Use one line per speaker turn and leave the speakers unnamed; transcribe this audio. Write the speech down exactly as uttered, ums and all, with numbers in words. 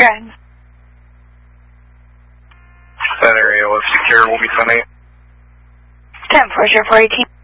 Good.
That area was secure. We'll be ten eight.
ten four zero four eighteen.